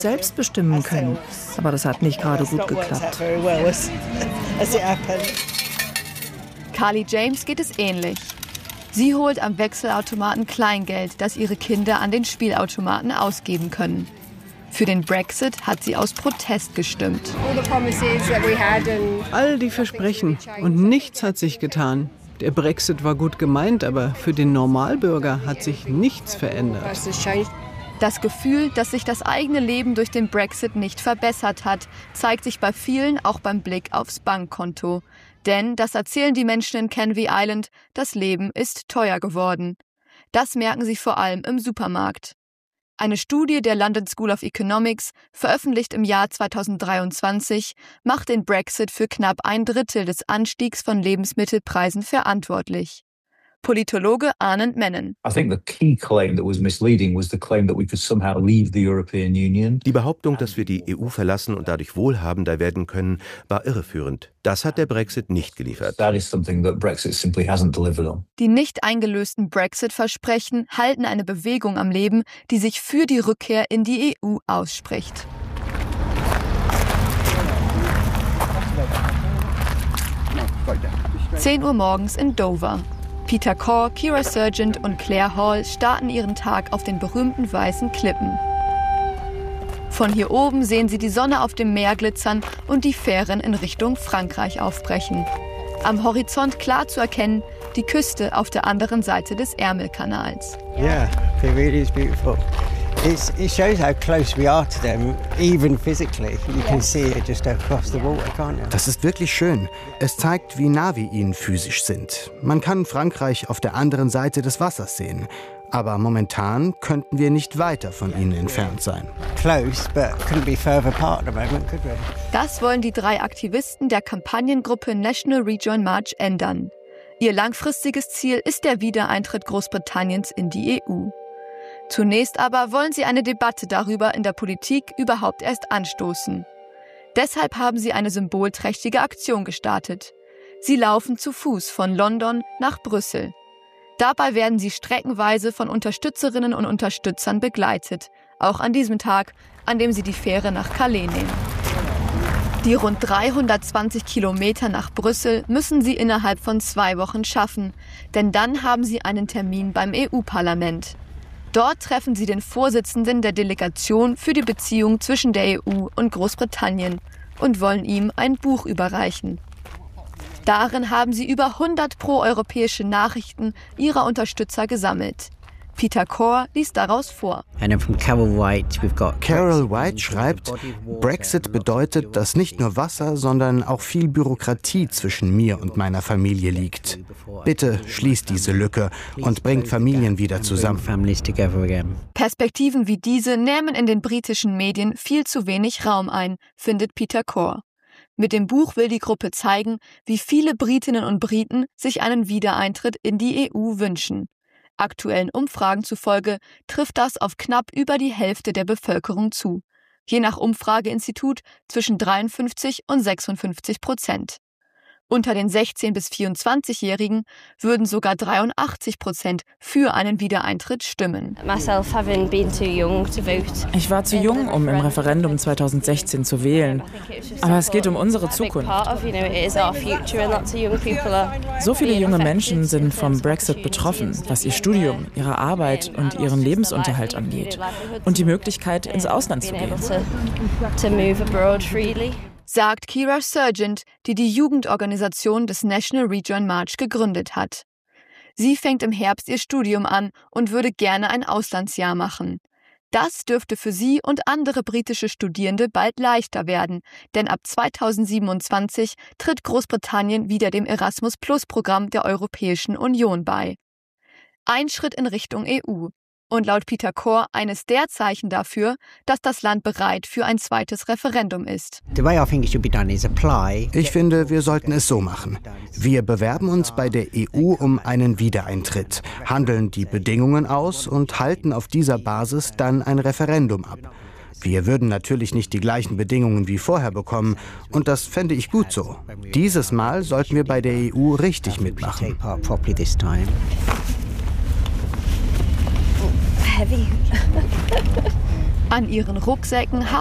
selbst bestimmen können. Aber das hat nicht gerade gut geklappt. Carly James geht es ähnlich. Sie holt am Wechselautomaten Kleingeld, das ihre Kinder an den Spielautomaten ausgeben können. Für den Brexit hat sie aus Protest gestimmt. All die Versprechen und nichts hat sich getan. Der Brexit war gut gemeint, aber für den Normalbürger hat sich nichts verändert. Das Gefühl, dass sich das eigene Leben durch den Brexit nicht verbessert hat, zeigt sich bei vielen auch beim Blick aufs Bankkonto. Denn, das erzählen die Menschen in Canvey Island, das Leben ist teuer geworden. Das merken sie vor allem im Supermarkt. Eine Studie der London School of Economics, veröffentlicht im Jahr 2023, macht den Brexit für knapp 1/3 des Anstiegs von Lebensmittelpreisen verantwortlich. Politologe Arndt Mennen. Die Behauptung, dass wir die EU verlassen und dadurch wohlhabender werden können, war irreführend. Das hat der Brexit nicht geliefert. Die nicht eingelösten Brexit-Versprechen halten eine Bewegung am Leben, die sich für die Rückkehr in die EU ausspricht. – 10 Uhr morgens in Dover. Peter Core, Kira Sargent und Claire Hall starten ihren Tag auf den berühmten weißen Klippen. Von hier oben sehen sie die Sonne auf dem Meer glitzern und die Fähren in Richtung Frankreich aufbrechen. Am Horizont klar zu erkennen, die Küste auf der anderen Seite des Ärmelkanals. Yeah, it really is beautiful. It shows how close we are to them, even physically. You can see it just across the water, can't you? Das ist wirklich schön. Es zeigt, wie nah wir ihnen physisch sind. Man kann Frankreich auf der anderen Seite des Wassers sehen. Aber momentan könnten wir nicht weiter von ihnen entfernt sein. Close, but couldn't be further apart at the moment, could we? Das wollen die 3 Aktivisten der Kampagnengruppe National Rejoin March ändern. Ihr langfristiges Ziel ist der Wiedereintritt Großbritanniens in die EU. Zunächst aber wollen sie eine Debatte darüber in der Politik überhaupt erst anstoßen. Deshalb haben sie eine symbolträchtige Aktion gestartet. Sie laufen zu Fuß von London nach Brüssel. Dabei werden sie streckenweise von Unterstützerinnen und Unterstützern begleitet, auch an diesem Tag, an dem sie die Fähre nach Calais nehmen. Die rund 320 Kilometer nach Brüssel müssen sie innerhalb von 2 Wochen schaffen, denn dann haben sie einen Termin beim EU-Parlament. Dort treffen sie den Vorsitzenden der Delegation für die Beziehung zwischen der EU und Großbritannien und wollen ihm ein Buch überreichen. Darin haben sie über 100 proeuropäische Nachrichten ihrer Unterstützer gesammelt. Peter Core liest daraus vor. Carol White schreibt, Brexit bedeutet, dass nicht nur Wasser, sondern auch viel Bürokratie zwischen mir und meiner Familie liegt. Bitte schließt diese Lücke und bringt Familien wieder zusammen. Perspektiven wie diese nehmen in den britischen Medien viel zu wenig Raum ein, findet Peter Core. Mit dem Buch will die Gruppe zeigen, wie viele Britinnen und Briten sich einen Wiedereintritt in die EU wünschen. Aktuellen Umfragen zufolge trifft das auf knapp über die Hälfte der Bevölkerung zu. Je nach Umfrageinstitut zwischen 53 und 56%. Unter den 16- bis 24-Jährigen würden sogar 83% für einen Wiedereintritt stimmen. Ich war zu jung, um im Referendum 2016 zu wählen. Aber es geht um unsere Zukunft. So viele junge Menschen sind vom Brexit betroffen, was ihr Studium, ihre Arbeit und ihren Lebensunterhalt angeht. Und die Möglichkeit, ins Ausland zu gehen. Sagt Kira Sargent, die die Jugendorganisation des National Rejoin March gegründet hat. Sie fängt im Herbst ihr Studium an und würde gerne ein Auslandsjahr machen. Das dürfte für sie und andere britische Studierende bald leichter werden, denn ab 2027 tritt Großbritannien wieder dem Erasmus-Plus-Programm der Europäischen Union bei. Ein Schritt in Richtung EU. Und laut Peter Core eines der Zeichen dafür, dass das Land bereit für ein zweites Referendum ist. Ich finde, wir sollten es so machen. Wir bewerben uns bei der EU um einen Wiedereintritt, handeln die Bedingungen aus und halten auf dieser Basis dann ein Referendum ab. Wir würden natürlich nicht die gleichen Bedingungen wie vorher bekommen und das fände ich gut so. Dieses Mal sollten wir bei der EU richtig mitmachen. An ihren Rucksäcken